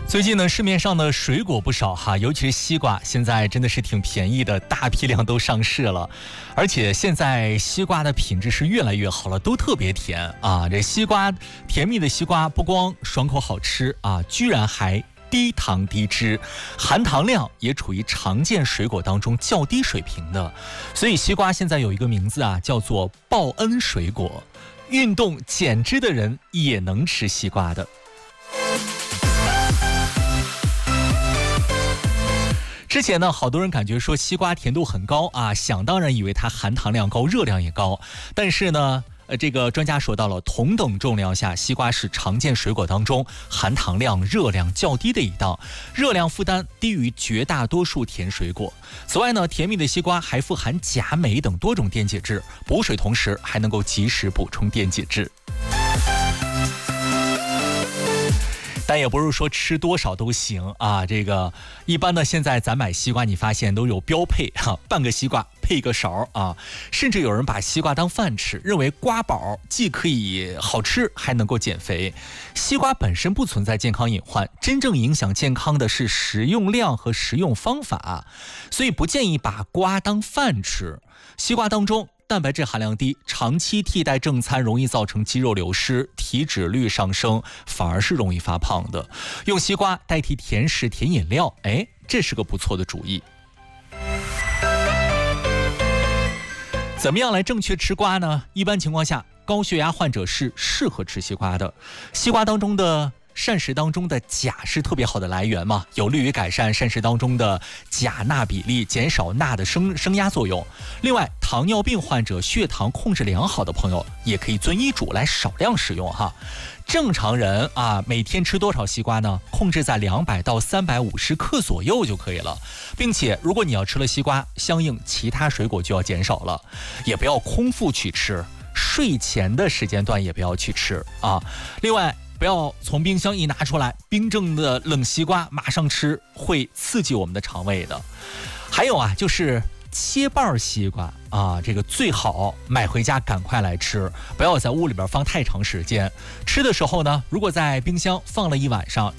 最近呢，市面上的水果不少哈，尤其是西瓜，现在真的是挺便宜的，大批量都上市了。而且现在西瓜的品质是越来越好了，都特别甜啊！这西瓜，甜蜜的西瓜不光爽口好吃啊，居然还低糖低脂，含糖量也处于常见水果当中较低水平的。所以西瓜现在有一个名字啊，叫做报恩水果。运动减脂的人也能吃西瓜的。之前呢，好多人感觉说西瓜甜度很高啊，想当然以为它含糖量高，热量也高。但是呢，这个专家说到了，同等重量下，西瓜是常见水果当中含糖量、热量较低的一档，热量负担低于绝大多数甜水果。此外呢，甜蜜的西瓜还富含钾、镁等多种电解质，补水同时还能够及时补充电解质。但也不是说吃多少都行啊，这个一般呢，现在咱买西瓜，你发现都有标配哈，半个西瓜配一个勺啊，甚至有人把西瓜当饭吃，认为瓜饱既可以好吃，还能够减肥。西瓜本身不存在健康隐患，真正影响健康的是食用量和食用方法，所以不建议把瓜当饭吃。西瓜当中蛋白质含量低，长期替代正餐容易造成肌肉流失，体脂率上升，反而是容易发胖的。用西瓜代替甜食、甜饮料，这是个不错的主意。怎么样来正确吃瓜呢？一般情况下，高血压患者是适合吃西瓜的。西瓜当中的膳食当中的钾是特别好的来源嘛，有利于改善膳食当中的钾钠比例，减少钠的升压作用。另外，糖尿病患者、血糖控制良好的朋友也可以遵医嘱来少量食用哈。正常人啊，每天吃多少西瓜呢？控制在200到350克左右就可以了。并且，如果你要吃了西瓜，相应其他水果就要减少了，也不要空腹去吃，睡前的时间段也不要去吃啊。另外，不要从冰箱一拿出来，冰镇的冷西瓜马上吃，会刺激我们的肠胃的。还有啊，就是切瓣西瓜啊，这个最好买回家赶快来吃，不要在屋里边放太长时间。吃的时候呢，如果在冰箱放了一晚上，